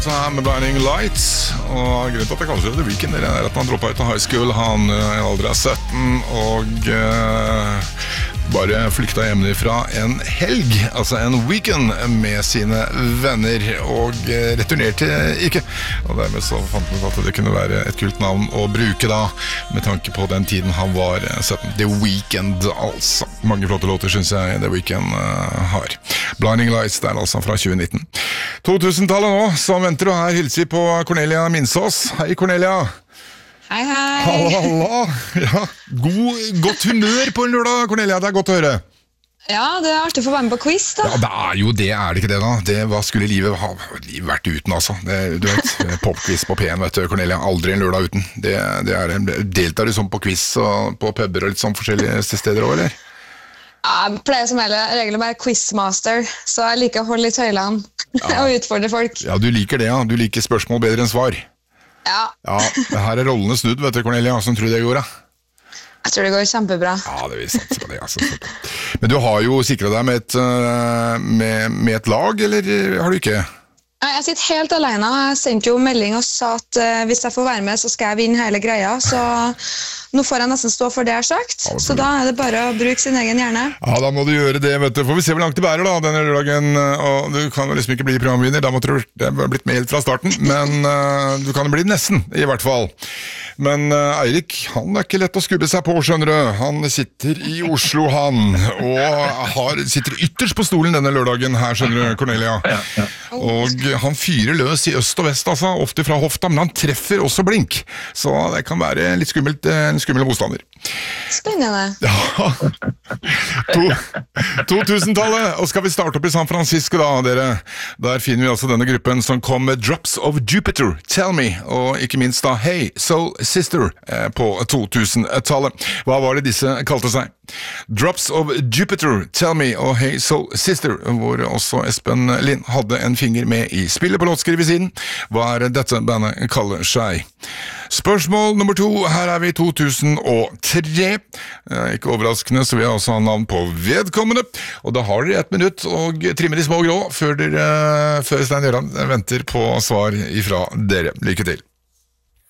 Så her med Blinding Lights. Og grunnen til at jeg kaller det The Weekend er at han droppet ut av high school. Han i alder av 17 og bare flykta hjemme fra en helg, altså en weekend med sine venner, og returnerte ikke. Og dermed så fant han ut at det kunne være et kult navn å bruke da, med tanke på den tiden han var 17. The Weekend, altså. Mange flotte låter synes jeg The Weekend har. Blinding Lights, det er altså fra 2019. 2000-tallet nå, så venter du her, hilser på Cornelia Minsås. Hei Cornelia! Hei, hei! Halla! Ja, godt humør på en lørdag, Cornelia, det er godt å høre. Ja, det er artig å få være med på quiz da. Ja, det er jo det, er det ikke det da? Hva skulle livet vært uten, altså? Du vet, popquiz på P1, vet du, Cornelia, aldri en lørdag uten. Deltar du sånn på quiz og på pubber og litt sånn forskjellige steder også, eller? Jeg pleier som regel å være quizmaster, så jeg liker å holde litt høylene og utfordre folk. Ja, du liker det, ja. Du liker spørsmål bedre enn svar. Ja. Ja, det her er rollene snudd, vet du, Cornelia. Hvordan tror du det går, da? Jeg tror det går kjempebra. Ja, det vil satse på det, altså. Men du har jo sikret deg med et lag, eller har du ikke? Nei, jeg sitter helt alene. Jeg sendte jo melding og sa at hvis jeg får være med, så skal jeg vinne hele greia. Så nå får jeg nesten stå for det jeg har sagt. Så da er det bare å bruke sin egen hjerne. Ja, da må du gjøre det, vet du. Får vi se hvor langt det bærer da, denne lørdagen. Og du kan jo liksom ikke bli programvinner, da måtte du blitt med helt fra starten. Men du kan bli nesten, i hvert fall. Men Eirik, han er ikke lett å skubbe seg på, skjønner du. Han sitter i Oslo, han. Og sitter ytterst på stolen denne lørdagen her, skjønner du, Cornelia. Og han fyrer løs i øst og vest, altså, ofte fra hofta, men han treffer også blink. Så det kan være litt skummelt, en skummel motstander. Spennende. Ja. 2000-tallet, og skal vi starte opp i San Francisco da, dere? Der finner vi altså denne gruppen som kom med Drops of Jupiter, Tell Me, og ikke minst da Hey Soul Sister på 2000-tallet. Hva var det disse kalte seg? Drops of Jupiter, Tell Me og Hey Soul Sister, hvor også Espen Lind hadde en finger med i spillet på låtskriversiden. Hva er dette bandet kaller seg? Spørsmål nummer 2, her er vi i 2003. Ikke overraskende, så vi har også navn på vedkommende. Og da har dere 1 minutt og trimmer de små grå før Stein Gjøran venter på svar ifra dere. Lykke til.